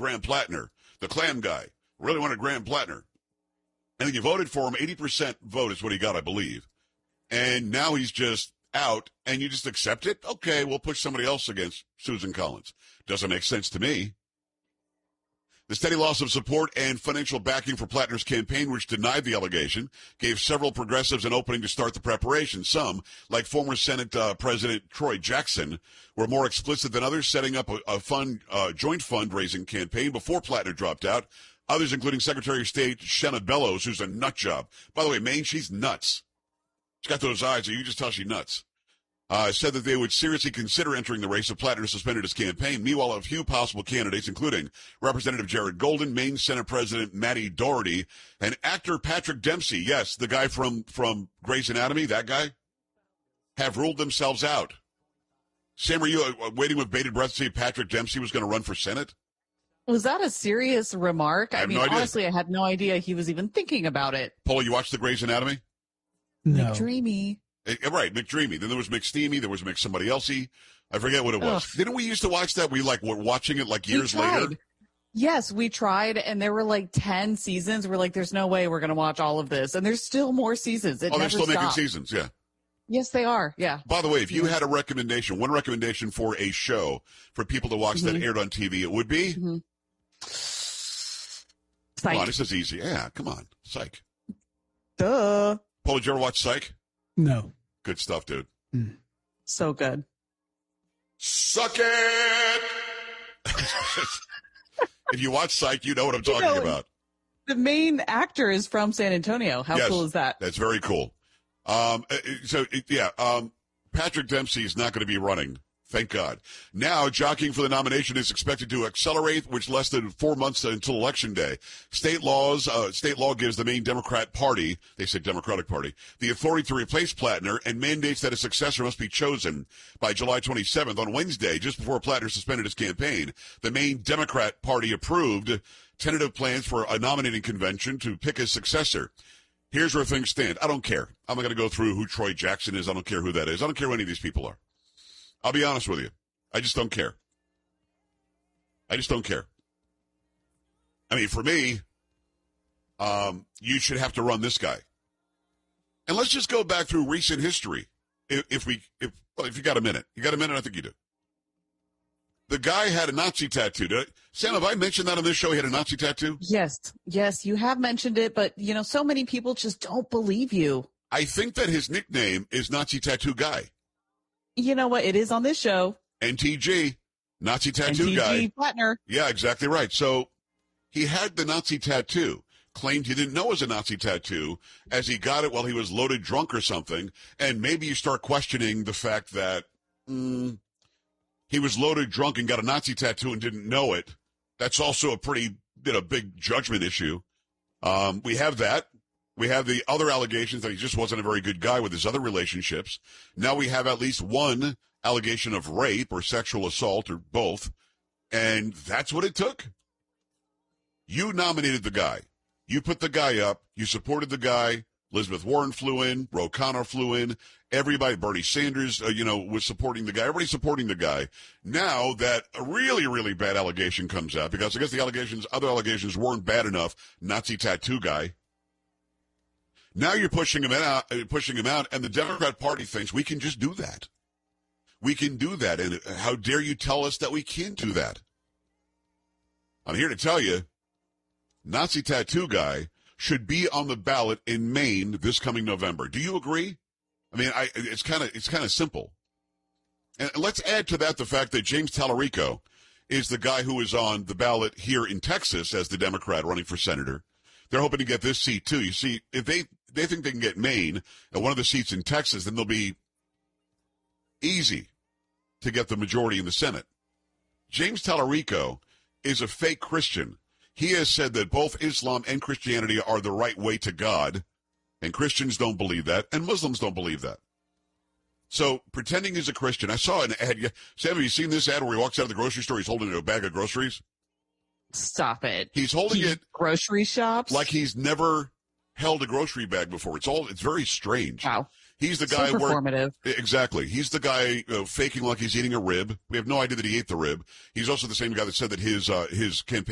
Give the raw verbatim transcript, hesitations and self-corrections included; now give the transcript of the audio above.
Graham Plattner, the clam guy. Really wanted Graham Plattner. And you voted for him. eighty percent vote is what he got, I believe. And now he's just out, and you just accept it? Okay, we'll push somebody else against Susan Collins. Doesn't make sense to me. The steady loss of support and financial backing for Plattner's campaign, which denied the allegation, gave several progressives an opening to start the preparation. Some, like former Senate uh, President Troy Jackson, were more explicit than others, setting up a, a fund, uh, joint fundraising campaign before Plattner dropped out. Others, including Secretary of State Shenna Bellows, who's a nut job. By the way, Maine, she's nuts. She's got those eyes, so you can just tell she's nuts. Uh, said that they would seriously consider entering the race if Plattner suspended his campaign. Meanwhile, a few possible candidates, including Representative Jared Golden, Maine Senate President Matty Doherty, and actor Patrick Dempsey, yes, the guy from, from Grey's Anatomy, that guy, have ruled themselves out. Sam, were you uh, waiting with bated breath to see if Patrick Dempsey was going to run for Senate? Was that a serious remark? I, I mean, no honestly, I had no idea he was even thinking about it. Paul, you watched the Grey's Anatomy? No. McDreamy. Right, McDreamy. Then there was McSteamy. There was McSomebody Elsey. I forget what it was. Ugh. Didn't we used to watch that? We like were watching it like years later. Yes, we tried, and there were like ten seasons. We're like, there's no way we're going to watch all of this, and there's still more seasons. It oh, never they're still stopped. making seasons, yeah. Yes, they are. Yeah. By the way, if you had a recommendation, one recommendation for a show for people to watch mm-hmm. that aired on T V, it would be. Mm-hmm. Come on, this is easy. Yeah, come on, Psych. Duh. Paul, did you ever watch Psych? No. Good stuff, dude. Mm. So good. Suck it! If you watch Psych, you know what I'm talking you know, about. The main actor is from San Antonio. How yes, cool is that? That's very cool. Um, so, yeah, um, Patrick Dempsey is not going to be running. Thank God. Now, jockeying for the nomination is expected to accelerate, which less than four months until Election Day. State laws, uh, state law gives the main Democrat Party, they say Democratic Party, the authority to replace Plattner and mandates that a successor must be chosen by July twenty-seventh. On Wednesday, just before Plattner suspended his campaign, the main Democrat Party approved tentative plans for a nominating convention to pick his successor. Here's where things stand. I don't care. I'm not going to go through who Troy Jackson is. I don't care who that is. I don't care who any of these people are. I'll be honest with you. I just don't care. I just don't care. I mean, for me, um, you should have to run this guy. And let's just go back through recent history. If, if we, if, well, if you got a minute, you got a minute, I think you do. The guy had a Nazi tattoo. Did I, Sam, have I mentioned that on this show? He had a Nazi tattoo? Yes. Yes, you have mentioned it, but, you know, so many people just don't believe you. I think that his nickname is Nazi Tattoo Guy. You know what? It is on this show. N T G, Nazi Tattoo N T G Guy. Plattner. Yeah, exactly right. So he had the Nazi tattoo, claimed he didn't know it was a Nazi tattoo, as he got it while he was loaded drunk or something. And maybe you start questioning the fact that mm, he was loaded drunk and got a Nazi tattoo and didn't know it. That's also a pretty you know, big judgment issue. Um, we have that. We have the other allegations that he just wasn't a very good guy with his other relationships. Now we have at least one allegation of rape or sexual assault or both. And that's what it took. You nominated the guy. You put the guy up. You supported the guy. Elizabeth Warren flew in. Ro Khanna flew in. Everybody, Bernie Sanders, uh, you know, was supporting the guy. Everybody's supporting the guy. Now that a really, really bad allegation comes out, because I guess the allegations, other allegations weren't bad enough, Nazi tattoo guy. Now you're pushing him out, pushing him out, and the Democrat Party thinks we can just do that. We can do that, and how dare you tell us that we can't do that? I'm here to tell you, Nazi tattoo guy should be on the ballot in Maine this coming November. Do you agree? I mean, I, it's kind of it's kind of simple. And let's add to that the fact that James Tallarico is the guy who is on the ballot here in Texas as the Democrat running for senator. They're hoping to get this seat, too. You see, if they, they think they can get Maine and one of the seats in Texas, then they'll be easy to get the majority in the Senate. James Tallarico is a fake Christian. He has said that both Islam and Christianity are the right way to God, and Christians don't believe that, and Muslims don't believe that. So, pretending he's a Christian. I saw an ad. Sam, have you seen this ad where he walks out of the grocery store, he's holding a bag of groceries? Stop it. He's holding he's it grocery shops like he's never held a grocery bag before. It's all it's very strange. Wow. He's the guy so performative. Where, exactly. He's the guy uh, faking like he's eating a rib. We have no idea that he ate the rib. He's also the same guy that said that his uh, his campaign